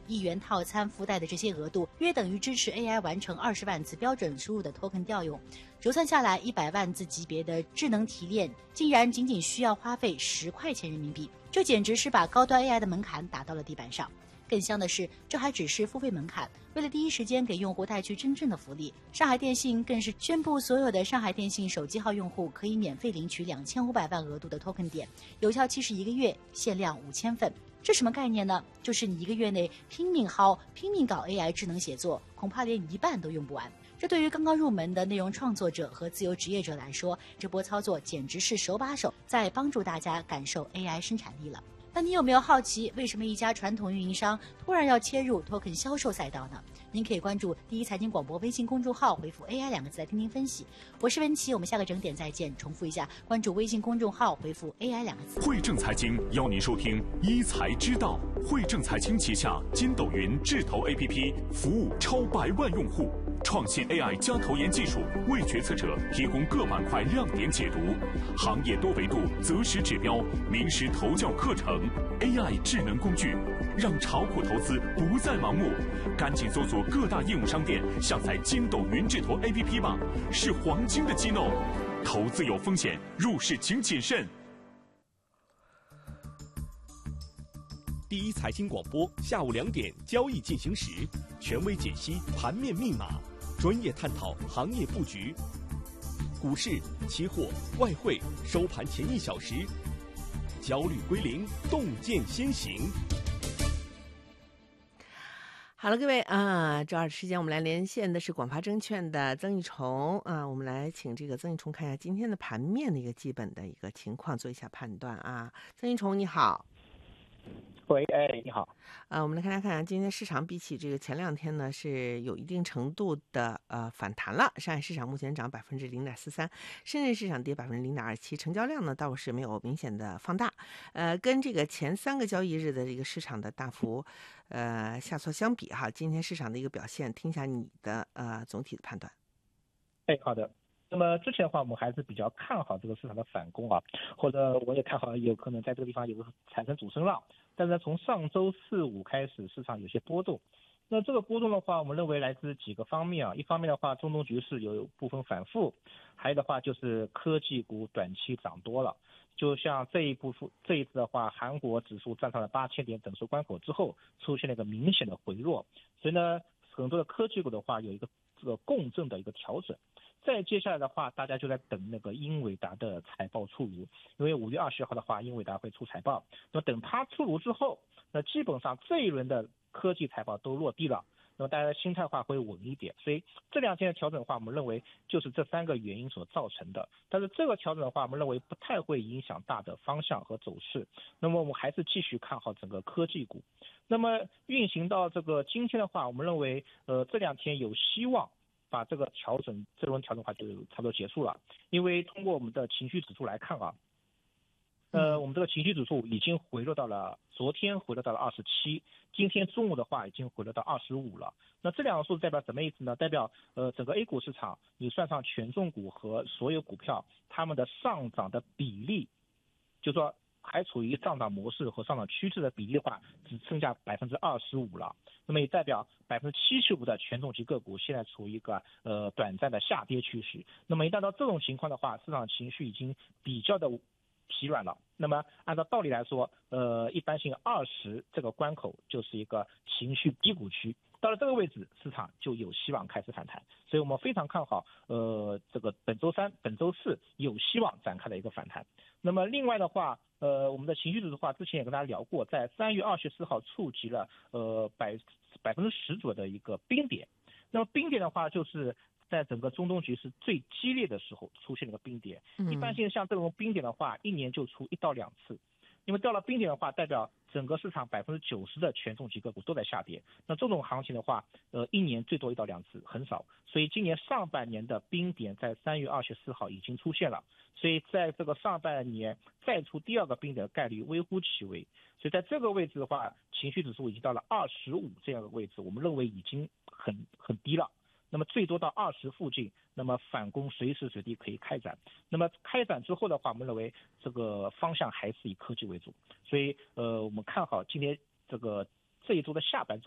1元套餐附带的这些额度，约等于支持 AI 完成20万次标准输入的 token 调用。折算下来，100万字级别的智能提炼竟然仅仅需要花费10块钱人民币，这简直是把高端 AI 的门槛打到了地板上。更香的是，这还只是付费门槛。为了第一时间给用户带去真正的福利，上海电信更是宣布，所有的上海电信手机号用户可以免费领取2500万额度的 token 点，有效期是1个月，限量5000份。这什么概念呢？就是你1个月内拼命薅、拼命搞 AI 智能写作，恐怕连一半都用不完。这对于刚刚入门的内容创作者和自由职业者来说，这波操作简直是手把手在帮助大家感受 AI 生产力了。那你有没有好奇，为什么一家传统运营商突然要切入 token 销售赛道呢？您可以关注第一财经广播微信公众号，回复 AI 2个字来听听分析。我是文琪，我们下个整点再见。重复一下，关注微信公众号，回复 AI 2个字。 汇正财经邀您收听一财之道。汇正财经旗下筋斗云智投 APP 服务超100万用户。创新 AI 加投研技术，为决策者提供各板块亮点解读，行业多维度择时指标，名师投教课程 ，AI 智能工具，让炒股投资不再盲目。赶紧搜索各大应用商店，下载筋斗云智投 APP 吧，是黄金的机弄。投资有风险，入市请谨慎。 第一财经广播下午2点交易进行时，权威解析盘面密码，专业探讨行业布局。股市、期货、外汇收盘前1小时，焦虑归零，洞见先行。 好了，各位周二的时间，我们来连线的是广发证券的曾玉崇啊，我们来请这个曾玉崇看一下今天的盘面的一个基本的一个情况，做一下判断啊。曾玉崇，你好。 喂，你好。 我们来看今天市场比起这个前2天呢，是有一定程度的反弹了。上海市场目前涨0.43%，深圳市场跌0.27%，成交量呢倒是没有明显的放大。跟这个前3个交易日的这个市场的大幅下挫相比哈，今天市场的一个表现，听一下你的总体的判断。 好的。那么之前的话，我们还是比较看好这个市场的反攻啊，或者我也看好有可能在这个地方有产生主升浪。但是从上周4、5开始，市场有些波动。那这个波动的话，我们认为来自几个方面啊。一方面的话，中东局势有部分反复，还有的话就是科技股短期涨多了。就像这一次的话，韩国指数站上了8000点整数关口之后，出现了一个明显的回落，所以呢，很多的科技股的话有一个这个共振的一个调整。再接下来的话，大家就在等那个英伟达的财报出炉，因为5月20号的话，英伟达会出财报。那么等它出炉之后，那基本上这一轮的科技财报都落地了，那么大家的心态化会稳一点。所以这2天的调整的话，我们认为就是这3个原因所造成的。但是这个调整的话，我们认为不太会影响大的方向和走势。那么我们还是继续看好整个科技股。那么运行到这个今天的话，我们认为这2天有希望把这个这轮调整的话就差不多结束了。因为通过我们的情绪指数来看啊，我们这个情绪指数已经回落到了昨天回落到了27，今天中午的话已经回落到25了。那这2个数字代表什么意思呢？代表整个 A 股市场，你算上权重股和所有股票，它们的上涨的比例，就说还处于上涨模式和上涨趋势的比例的话，只剩下25%了。那么也代表75%的权重级个股现在处于一个短暂的下跌趋势。那么一旦到这种情况的话，市场情绪已经比较的疲软了。那么按照道理来说，一般性20这个关口就是一个情绪低谷区。到了这个位置，市场就有希望开始反弹，所以我们非常看好这个本周3、本周4有希望展开的一个反弹。那么另外的话，我们的情绪指数的话，之前也跟大家聊过，在3月24号触及了10%左右的一个冰点。那么冰点的话，就是在整个中东局势最激烈的时候出现了一个冰点。一般性像这种冰点的话，1年就出1到2次。因为到了冰点的话，代表整个市场90%的权重级个股都在下跌。那这种行情的话，1年最多1到2次，很少。所以今年上半年的冰点在3月24号已经出现了。所以在这个上半年再出第2个冰点的概率微乎其微。所以在这个位置的话，情绪指数已经到了25这样的位置，我们认为已经很低了。那么最多到20附近，那么反攻随时随地可以开展。那么开展之后的话，我们认为这个方向还是以科技为主，所以我们看好今天这一周的下半周